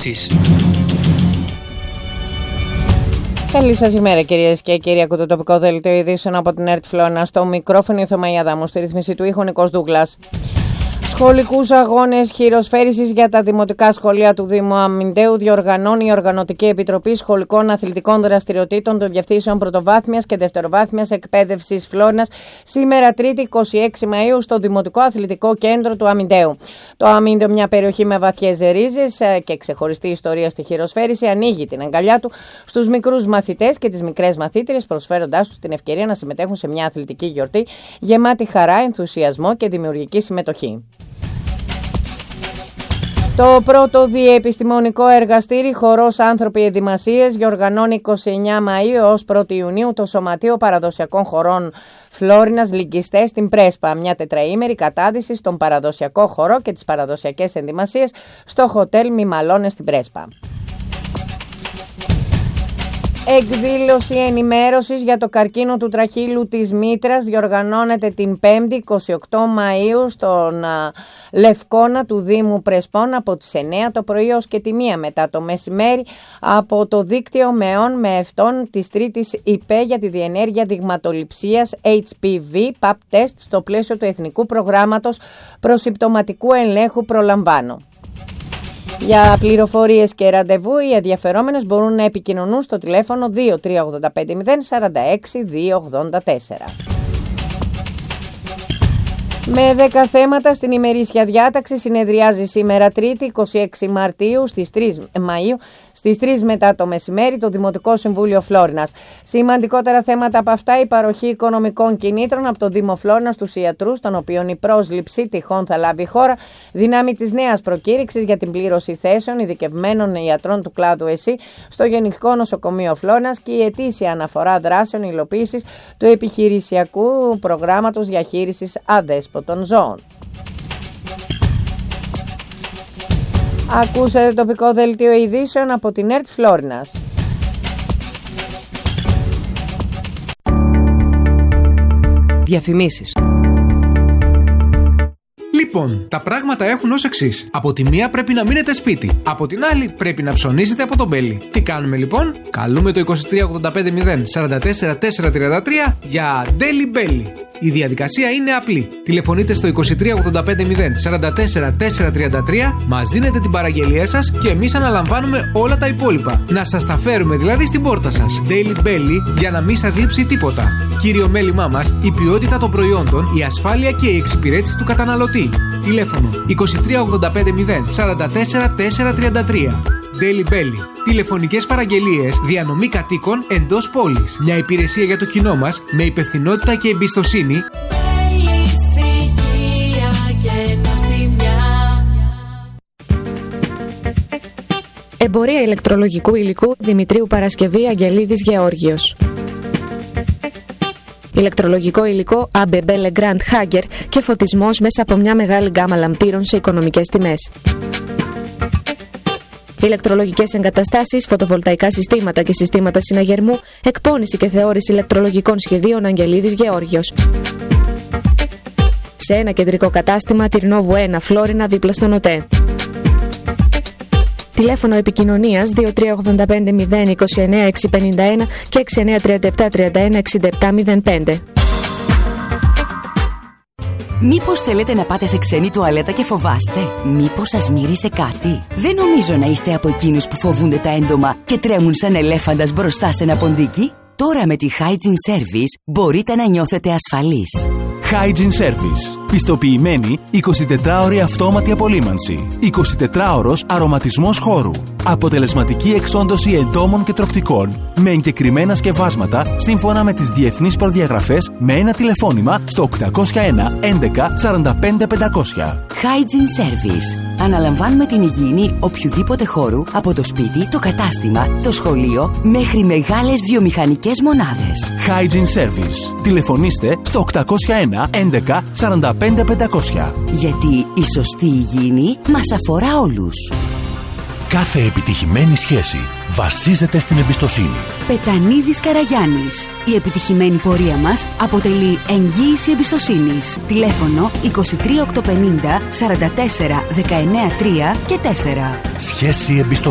διαφημίσεις. Καλή σας ημέρα κυρίες και κύριοι. Ακούτε το τοπικό δελτίο ειδήσεων από την ΕΡΤ Φλόρινα. Στο μικρόφωνο η Θωμαία Αδάμου, στη ρύθμιση του ήχου Νικός Δούγκλας. Σχολικούς αγώνες χειροσφαίρισης για τα δημοτικά σχολεία του Δήμου Αμυντέου διοργανώνει η Οργανωτική Επιτροπή Σχολικών Αθλητικών Δραστηριοτήτων των Διευθύνσεων Πρωτοβάθμιας και Δευτεροβάθμιας Εκπαίδευσης Φλόρινας σήμερα 3η 26 Μαΐου στο Δημοτικό Αθλητικό Κέντρο του Αμυντέου. Το Αμύντεο, μια περιοχή με βαθιές ρίζες και ξεχωριστή ιστορία στη χειροσφαίριση, ανοίγει την αγκαλιά του στους μικρούς μαθητές και τις μικρές μαθήτριες, προσφέροντάς τους την ευκαιρία να συμμετέχουν σε μια αθλητική γιορτή γεμάτη χαρά, ενθουσιασμό και δημιουργική συμμετοχή. Το πρώτο διεπιστημονικό εργαστήρι «Χορός Άνθρωποι Ενδυμασίες» διοργανώνει 29 Μαΐου ως 1η Ιουνίου το Σωματείο Παραδοσιακών Χορών Φλόρινας Λυγκιστές στην Πρέσπα. Μια τετραήμερη κατάδυση στον παραδοσιακό χορό και τις παραδοσιακές ενδυμασίες στο Χοτέλ Μημαλώνες στην Πρέσπα. Εκδήλωση ενημέρωσης για το καρκίνο του τραχύλου της μήτρας διοργανώνεται την 5η 28 Μαΐου στον Λευκώνα του Δήμου Πρεσπών από τις 9 το πρωί ως και τη 1 μετά το μεσημέρι από το δίκτυο ΜΕΟΝ με ευτών της 3ης ΥΠΕ για τη διενέργεια δειγματοληψίας HPV PAP test στο πλαίσιο του Εθνικού Προγράμματος Προσυμπτωματικού Ελέγχου Προλαμβάνω. Για πληροφορίες και ραντεβού, οι ενδιαφερόμενες μπορούν να επικοινωνούν στο τηλέφωνο 2385 046 284. Με 10 θέματα στην ημερήσια διάταξη συνεδριάζει σήμερα 3η 26 Μαρτίου στις 3 Μαΐου στις 3 μετά το μεσημέρι το Δημοτικό Συμβούλιο Φλόρινας. Σημαντικότερα θέματα από αυτά η παροχή οικονομικών κινήτρων από το Δήμο Φλόρινας στους ιατρούς, των οποίων η πρόσληψη τυχόν θα λάβει χώρα δυνάμει της νέας προκήρυξης για την πλήρωση θέσεων ειδικευμένων ιατρών του κλάδου ΕΣΥ στο Γενικό Νοσοκομείο Φλόρινας και η ετήσια αναφορά δράσεων υλοποίησης του επιχειρησιακού προγράμματος διαχείρισης αδέσποτων ζώων. Ακούσατε το τοπικό δελτίο ειδήσεων από την ΕΡΤ Φλόρινας. Διαφημίσεις. Λοιπόν, τα πράγματα έχουν ως εξής. Από τη μία πρέπει να μείνετε σπίτι. Από την άλλη πρέπει να ψωνίζετε από τον Μπέλι. Τι κάνουμε λοιπόν? Καλούμε το 2385 044 433 για Daily Belly. Η διαδικασία είναι απλή. Τηλεφωνείτε στο 2385 044 433, μας δίνετε την παραγγελία σας και εμείς αναλαμβάνουμε όλα τα υπόλοιπα. Να σας τα φέρουμε δηλαδή στην πόρτα σας. Daily Belly για να μην σας λείψει τίποτα. Κύριο μέλημά μας, η ποιότητα των προϊόντων, η ασφάλεια και η εξυπηρέτηση του καταναλωτή. Τηλέφωνο 2385 044 433. Daily Belly. Τηλεφωνικές παραγγελίες, διανομή κατοίκων εντός πόλης. Μια υπηρεσία για το κοινό μας με υπευθυνότητα και εμπιστοσύνη. Εμπορία ηλεκτρολογικού υλικού Δημητρίου Παρασκευή Αγγελίδης Γεώργιος. Ηλεκτρολογικό υλικό ABB Legrand Hager και φωτισμός μέσα από μια μεγάλη γκάμα λαμπτήρων σε οικονομικές τιμές. Ηλεκτρολογικές εγκαταστάσεις, φωτοβολταϊκά συστήματα και συστήματα συναγερμού, εκπώνηση και θεώρηση ηλεκτρολογικών σχεδίων Αγγελίδης Γεώργιος. Σε ένα κεντρικό κατάστημα, Τυρνόβου 1, Φλόρινα, δίπλα στον ΟΤΕ. Τηλέφωνο επικοινωνίας 2385 029 651 και 6937 31 67 05. Μήπως θέλετε να πάτε σε ξένη τουαλέτα και φοβάστε? Μήπως σας μύρισε κάτι? Δεν νομίζω να είστε από εκείνους που φοβούνται τα έντομα και τρέμουν σαν ελέφαντας μπροστά σε ένα ποντίκι. Τώρα με τη Hygiene Service μπορείτε να νιώθετε ασφαλείς. Hygiene Service. Πιστοποιημένη 24ωρη αυτόματη απολύμανση. 24ωρος αρωματισμός χώρου. Αποτελεσματική εξόντωση εντόμων και τροκτικών με εγκεκριμένα σκευάσματα σύμφωνα με τις διεθνείς προδιαγραφές με ένα τηλεφώνημα στο 801 11 45 500. Hygiene Service. Αναλαμβάνουμε την υγιεινή οποιοδήποτε χώρου από το σπίτι, το κατάστημα, το σχολείο μέχρι μεγάλες βιομηχανικές μονάδες. Hygiene Service. Τηλεφωνήστε στο 801 11 45 500. Γιατί η σωστή υγιεινή μας αφορά όλους. Κάθε επιτυχημένη σχέση βασίζεται στην εμπιστοσύνη. Πετανίδης Καραγιάννης. Η επιτυχημένη πορεία μας αποτελεί εγγύηση εμπιστοσύνης. Τηλέφωνο 23850 44 19 3 και 4. Σχέση εμπιστοσύνης.